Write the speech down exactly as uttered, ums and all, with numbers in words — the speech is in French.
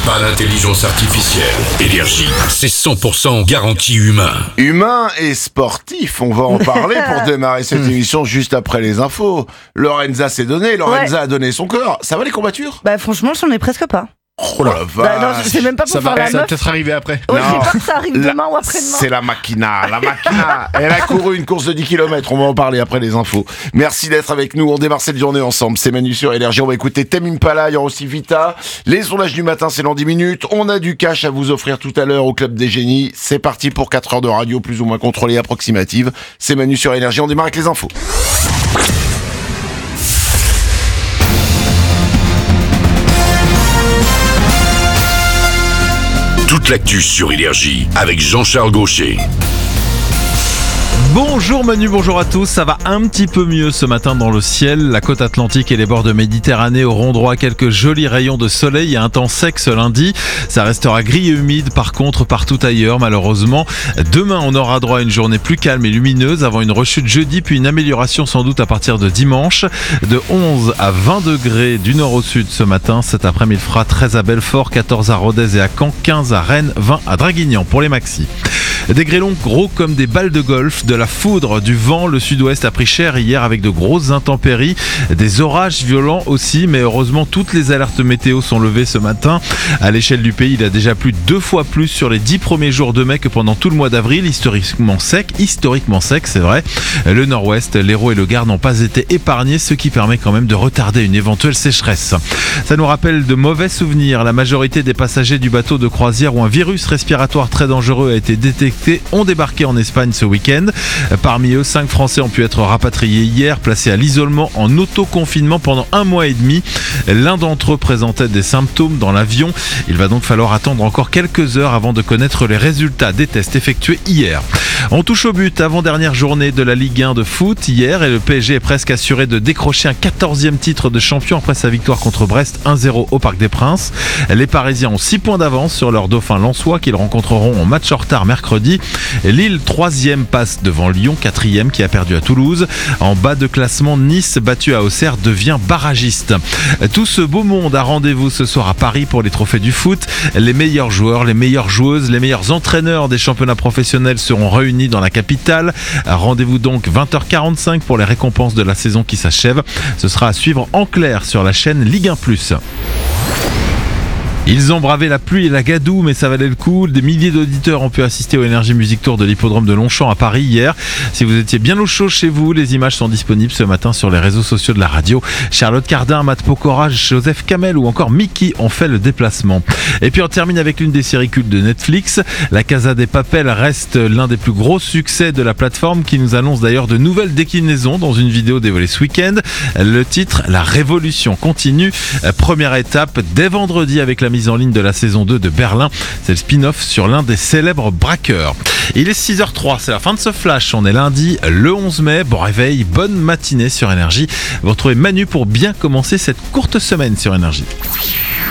pas d'intelligence artificielle. Énergie, c'est cent pour cent garantie humain. Humain et sportif, on va en parler pour démarrer cette émission juste après les infos. Lorenza s'est donnée, Lorenza Ouais. a donné son cœur. Ça va les courbatures? Bah franchement, j'en ai presque pas. Oh la Bah, non, vache. c'est même pas pour Ça faire va, la ça va meuf. peut-être arriver après. Ouais, Non. j'ai peur que ça arrive La- demain ou après-demain. C'est la machina, la machina. Elle a couru une course de dix kilomètres, on va en parler après les infos. Merci d'être avec nous, on démarre cette journée ensemble. C'est Manu sur Énergie, on va écouter Tame Impala, il y aura aussi Vita. Les sondages du matin, c'est dans dix minutes. On a du cash à vous offrir tout à l'heure au Club des Génies. C'est parti pour quatre heures de radio plus ou moins contrôlée, approximative. C'est Manu sur Énergie, on démarre avec les infos. Toute l'actu sur Énergie avec Jean-Charles Gaucher. Bonjour Manu, bonjour à tous, ça va un petit peu mieux ce matin dans le ciel. La côte atlantique et les bords de Méditerranée auront droit à quelques jolis rayons de soleil et un temps sec ce lundi. Ça restera gris et humide par contre partout ailleurs malheureusement. Demain on aura droit à une journée plus calme et lumineuse avant une rechute jeudi puis une amélioration sans doute à partir de dimanche. De onze à vingt degrés du nord au sud ce matin. Cet après-midi il fera treize à Belfort, quatorze à Rodez et à Caen, quinze à Rennes, vingt à Draguignan pour les maxis. Des grêlons gros comme des balles de golf, de la foudre, du vent, le sud-ouest a pris cher hier avec de grosses intempéries, des orages violents aussi, mais heureusement toutes les alertes météo sont levées ce matin. À l'échelle du pays, il a déjà plu deux fois plus sur les dix premiers jours de mai que pendant tout le mois d'avril, historiquement sec, historiquement sec c'est vrai. Le nord-ouest, l'Hérault et le Gard n'ont pas été épargnés, ce qui permet quand même de retarder une éventuelle sécheresse. Ça nous rappelle de mauvais souvenirs. La majorité des passagers du bateau de croisière où un virus respiratoire très dangereux a été détecté ont débarqué en Espagne ce week-end. Parmi eux, cinq Français ont pu être rapatriés hier, placés à l'isolement en autoconfinement pendant un mois et demi. L'un d'entre eux présentait des symptômes dans l'avion. Il va donc falloir attendre encore quelques heures avant de connaître les résultats des tests effectués hier. On touche au but, avant-dernière journée de la Ligue un de foot hier et le P S G est presque assuré de décrocher un quatorzième titre de champion après sa victoire contre Brest un zéro au Parc des Princes. Les Parisiens ont six points d'avance sur leur dauphin lensois qu'ils rencontreront en match en retard mercredi. Lille, troisième, passe devant Lyon, quatrième qui a perdu à Toulouse. En bas de classement, Nice, battu à Auxerre, devient barragiste. Tout ce beau monde a rendez-vous ce soir à Paris pour les trophées du foot. Les meilleurs joueurs, les meilleures joueuses, les meilleurs entraîneurs des championnats professionnels seront réunis dans la capitale. Rendez-vous donc vingt heures quarante-cinq pour les récompenses de la saison qui s'achève. Ce sera à suivre en clair sur la chaîne Ligue un plus. Ils ont bravé la pluie et la gadoue, mais ça valait le coup. Des milliers d'auditeurs ont pu assister au Energy Music Tour de l'hippodrome de Longchamp à Paris hier. Si vous étiez bien au chaud chez vous, les images sont disponibles ce matin sur les réseaux sociaux de la radio. Charlotte Cardin, Matt Pokora, Joseph Kamel ou encore Mickey ont fait le déplacement. Et puis on termine avec l'une des séries cultes de Netflix. La Casa des Papel reste l'un des plus gros succès de la plateforme qui nous annonce d'ailleurs de nouvelles déclinaisons dans une vidéo dévoilée ce week-end. Le titre, La Révolution continue. Première étape dès vendredi avec la mise en ligne de la saison deux de Berlin. C'est le spin-off sur l'un des célèbres braqueurs. Il est six heures zéro trois, c'est la fin de ce flash. On est lundi, le onze mai. Bon réveil, bonne matinée sur Énergie. Vous retrouvez Manu pour bien commencer cette courte semaine sur Énergie.